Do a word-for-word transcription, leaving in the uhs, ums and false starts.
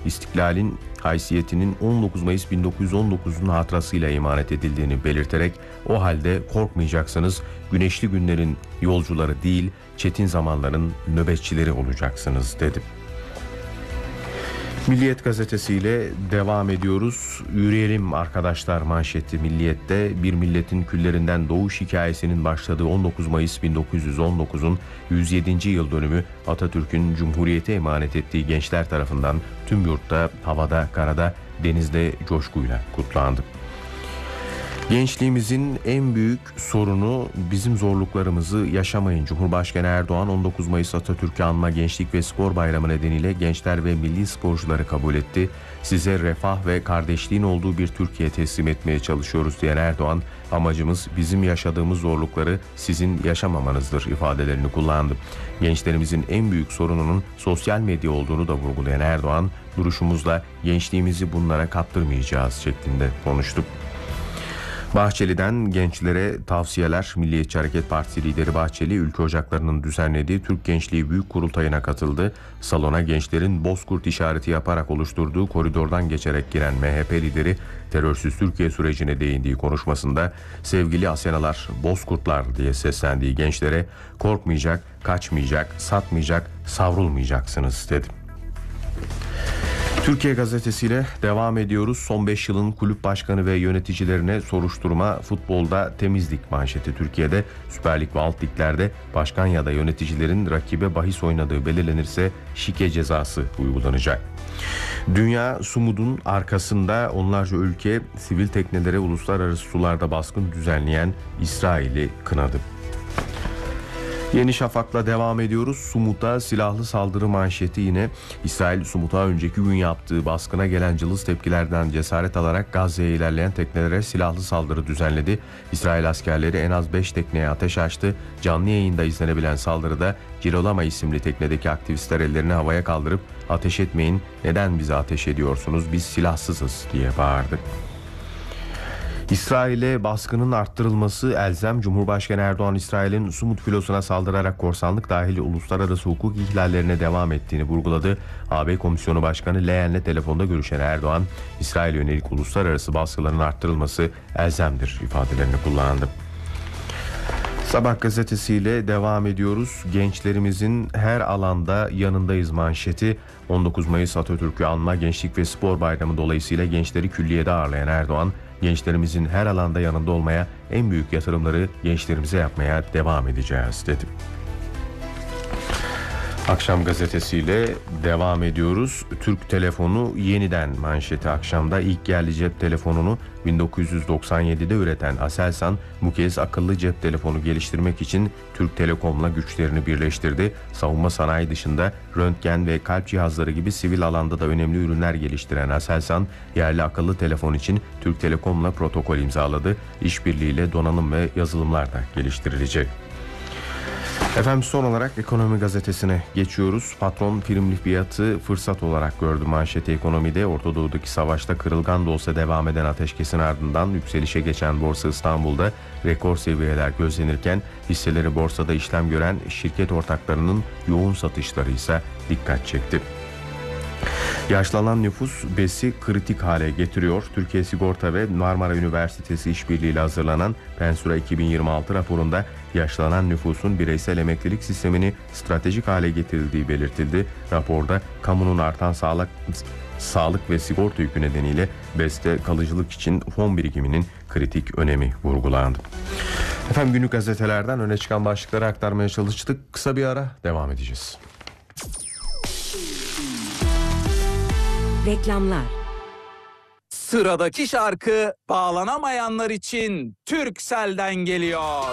İstiklalin haysiyetinin on dokuz Mayıs bin dokuz yüz on dokuz'un hatırasıyla emanet edildiğini belirterek o halde korkmayacaksınız, güneşli günlerin yolcuları değil, çetin zamanların nöbetçileri olacaksınız dedi. Milliyet gazetesiyle devam ediyoruz. Yürüyelim arkadaşlar manşeti Milliyet'te. Bir milletin küllerinden doğuş hikayesinin başladığı on dokuz Mayıs bin dokuz yüz on dokuz'un yüz yedinci yıl dönümü Atatürk'ün Cumhuriyete emanet ettiği gençler tarafından tüm yurtta, havada, karada, denizde coşkuyla kutlandı. Gençliğimizin en büyük sorunu bizim zorluklarımızı yaşamayın. Cumhurbaşkanı Erdoğan on dokuz Mayıs Atatürk'ü anma Gençlik ve Spor Bayramı nedeniyle gençler ve milli sporcuları kabul etti. Size refah ve kardeşliğin olduğu bir Türkiye teslim etmeye çalışıyoruz diyen Erdoğan, amacımız bizim yaşadığımız zorlukları sizin yaşamamanızdır ifadelerini kullandı. Gençlerimizin en büyük sorununun sosyal medya olduğunu da vurgulayan Erdoğan, duruşumuzla gençliğimizi bunlara kaptırmayacağız şeklinde konuştu. Bahçeli'den gençlere tavsiyeler. Milliyetçi Hareket Partisi lideri Bahçeli, ülke ocaklarının düzenlediği Türk Gençliği Büyük Kurultayı'na katıldı. Salona gençlerin bozkurt işareti yaparak oluşturduğu koridordan geçerek giren M H P lideri terörsüz Türkiye sürecine değindiği konuşmasında sevgili Asenalar, bozkurtlar diye seslendiği gençlere korkmayacak, kaçmayacak, satmayacak, savrulmayacaksınız dedi. Türkiye gazetesiyle devam ediyoruz. Son beş yılın kulüp başkanı ve yöneticilerine soruşturma, futbolda temizlik manşeti. Türkiye'de Süper Lig ve alt liglerde başkan ya da yöneticilerin rakibe bahis oynadığı belirlenirse şike cezası uygulanacak. Dünya Sumud'un arkasında onlarca ülke sivil teknelere uluslararası sularda baskın düzenleyen İsrail'i kınadı. Yeni Şafak'la devam ediyoruz. Sumut'a silahlı saldırı manşeti yine. İsrail Sumut'a önceki gün yaptığı baskına gelen cılız tepkilerden cesaret alarak Gazze'ye ilerleyen teknelere silahlı saldırı düzenledi. İsrail askerleri en az beş tekneye ateş açtı. Canlı yayında izlenebilen saldırıda Girolama isimli teknedeki aktivistler ellerini havaya kaldırıp ateş etmeyin, neden bize ateş ediyorsunuz, biz silahsızız diye bağırdı. İsrail'e baskının arttırılması elzem. Cumhurbaşkanı Erdoğan, İsrail'in Sumut filosuna saldırarak korsanlık dahil uluslararası hukuk ihlallerine devam ettiğini vurguladı. A B Komisyonu Başkanı Leyen'le telefonda görüşen Erdoğan, İsrail'e yönelik uluslararası baskıların arttırılması elzemdir ifadelerini kullandı. Sabah gazetesiyle devam ediyoruz. Gençlerimizin her alanda yanındayız manşeti. on dokuz Mayıs Atatürk'ü anma Gençlik ve Spor Bayramı dolayısıyla gençleri külliyede ağırlayan Erdoğan, gençlerimizin her alanda yanında olmaya, en büyük yatırımları gençlerimize yapmaya devam edeceğiz dedi. Akşam gazetesiyle devam ediyoruz. Türk telefonu yeniden manşeti akşamda. İlk yerli cep telefonunu bin dokuz yüz doksan yedi'de üreten Aselsan bu kez akıllı cep telefonu geliştirmek için Türk Telekom'la güçlerini birleştirdi. Savunma sanayi dışında röntgen ve kalp cihazları gibi sivil alanda da önemli ürünler geliştiren Aselsan, yerli akıllı telefon için Türk Telekom'la protokol imzaladı. İşbirliğiyle donanım ve yazılımlar da geliştirilecek. Efendim son olarak Ekonomi Gazetesi'ne geçiyoruz. Patron primli fiyatı fırsat olarak gördü manşeti Ekonomi'de. Orta Doğu'daki savaşta kırılgan da olsa devam eden ateşkesin ardından yükselişe geçen Borsa İstanbul'da rekor seviyeler gözlenirken hisseleri borsada işlem gören şirket ortaklarının yoğun satışları ise dikkat çekti. Yaşlanan nüfus besi kritik hale getiriyor. Türkiye Sigorta ve Marmara Üniversitesi işbirliğiyle hazırlanan Pensura iki bin yirmi altı raporunda yaşlanan nüfusun bireysel emeklilik sistemini stratejik hale getirildiği belirtildi. Raporda kamunun artan sağlık, sağlık ve sigorta yükü nedeniyle beste kalıcılık için fon birikiminin kritik önemi vurgulandı. Efendim günlük gazetelerden öne çıkan başlıkları aktarmaya çalıştık. Kısa bir ara devam edeceğiz. Reklamlar. Sıradaki şarkı bağlanamayanlar için Turkcell'den geliyor.